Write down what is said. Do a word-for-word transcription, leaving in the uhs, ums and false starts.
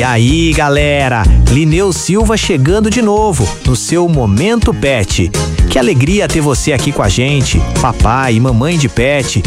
aí, galera, Lineu Silva chegando de novo no seu Momento Pet. Que alegria ter você aqui com a gente, papai e mamãe de pet,